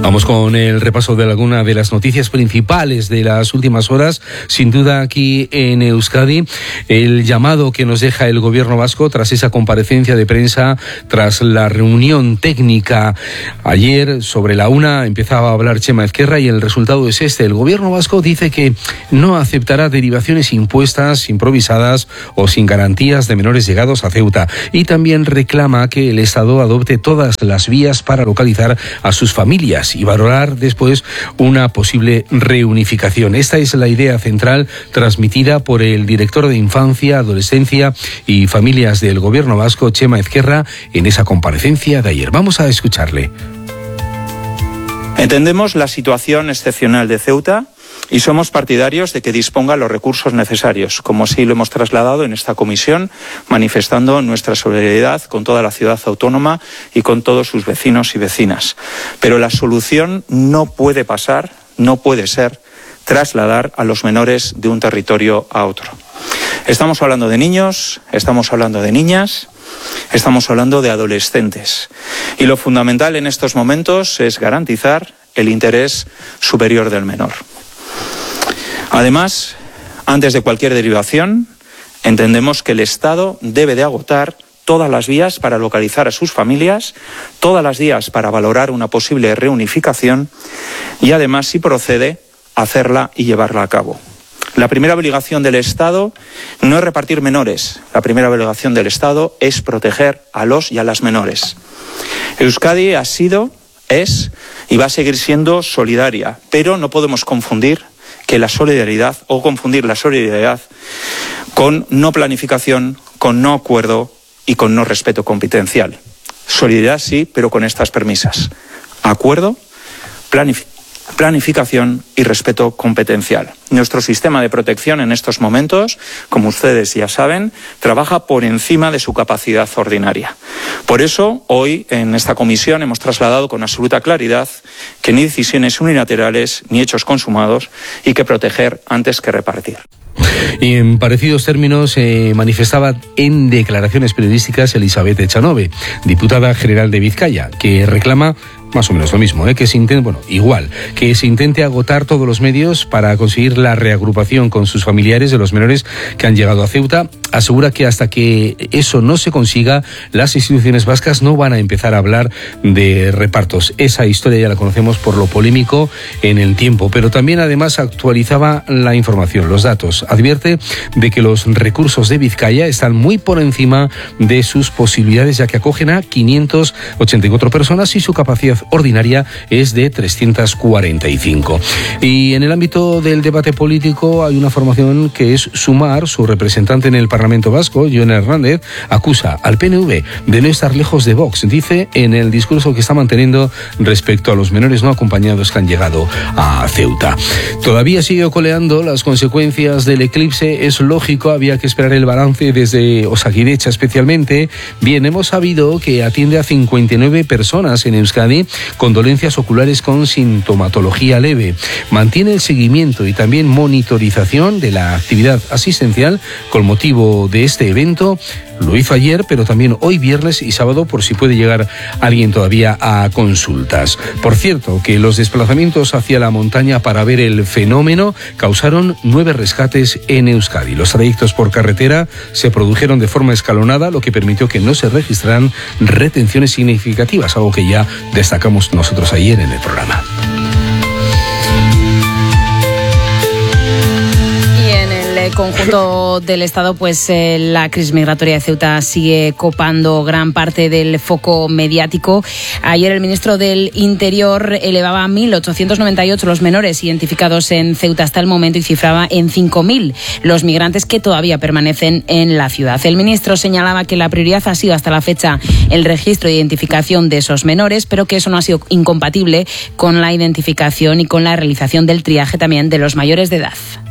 Vamos con el repaso de alguna de las noticias principales de las últimas horas. Sin duda aquí en Euskadi, el llamado que nos deja el gobierno vasco tras esa comparecencia de prensa, tras la reunión técnica ayer sobre la 1, empezaba a hablar Txema Ezquerra y el resultado es este. El gobierno vasco dice que no aceptará derivaciones impuestas, improvisadas o sin garantías de menores llegados a Ceuta, y también reclama que el Estado adopte todas las vías para localizar a sus familias y valorar después una posible reunificación. Esta es la idea central transmitida por el director de Infancia, Adolescencia y Familias del Gobierno vasco, Txema Ezquerra, en esa comparecencia de ayer. Vamos a escucharle. Entendemos la situación excepcional de Ceuta y somos partidarios de que disponga los recursos necesarios, como sí lo hemos trasladado en esta comisión, manifestando nuestra solidaridad con toda la ciudad autónoma y con todos sus vecinos y vecinas. Pero la solución no puede ser trasladar a los menores de un territorio a otro. Estamos hablando de niños, estamos hablando de niñas, estamos hablando de adolescentes. Y lo fundamental en estos momentos es garantizar el interés superior del menor. Además, antes de cualquier derivación, entendemos que el Estado debe de agotar todas las vías para localizar a sus familias, todas las vías para valorar una posible reunificación y además, si procede, hacerla y llevarla a cabo. La primera obligación del Estado no es repartir menores, la primera obligación del Estado es proteger a los y a las menores. Euskadi ha sido, es y va a seguir siendo solidaria, pero no podemos confundir la solidaridad con no planificación, con no acuerdo y con no respeto competencial. Solidaridad sí, pero con estas premisas: acuerdo, planificación y respeto competencial. Nuestro sistema de protección en estos momentos, como ustedes ya saben, trabaja por encima de su capacidad ordinaria. Por eso, hoy en esta comisión hemos trasladado con absoluta claridad que ni decisiones unilaterales ni hechos consumados y que proteger antes que repartir. Y en parecidos términos manifestaba en declaraciones periodísticas Elizabeth Echanove, diputada general de Vizcaya, que reclama más o menos lo mismo, que se intente agotar todos los medios para conseguir la reagrupación con sus familiares de los menores que han llegado a Ceuta. Asegura que hasta que eso no se consiga, las instituciones vascas no van a empezar a hablar de repartos. Esa historia ya la conocemos por lo polémico en el tiempo, pero también además actualizaba la información, los datos. Advierte de que los recursos de Vizcaya están muy por encima de sus posibilidades, ya que acogen a 584 personas y su capacidad ordinaria es de 345. Y en el ámbito del debate político hay una formación que es Sumar. Su representante en el Parlamento Vasco, Jon Hernández, acusa al PNV de no estar lejos de Vox, dice, en el discurso que está manteniendo respecto a los menores no acompañados que han llegado a Ceuta. Todavía sigue coleando las consecuencias del eclipse, es lógico, había que esperar el balance desde Osakidecha especialmente. Bien, hemos sabido que atiende a 59 personas en Euskadi con dolencias oculares con sintomatología leve. Mantiene el seguimiento y también monitorización de la actividad asistencial con motivo de este evento. Lo hizo ayer, pero también hoy viernes y sábado, por si puede llegar alguien todavía a consultas. Por cierto, que los desplazamientos hacia la montaña para ver el fenómeno causaron 9 rescates en Euskadi. Los trayectos por carretera se produjeron de forma escalonada, lo que permitió que no se registraran retenciones significativas, algo que ya destacamos nosotros ayer en el programa. Conjunto del Estado, pues la crisis migratoria de Ceuta sigue copando gran parte del foco mediático. Ayer el ministro del Interior elevaba a 1.898 los menores identificados en Ceuta hasta el momento y cifraba en 5.000 los migrantes que todavía permanecen en la ciudad. El ministro señalaba que la prioridad ha sido hasta la fecha el registro e identificación de esos menores, pero que eso no ha sido incompatible con la identificación y con la realización del triaje también de los mayores de edad.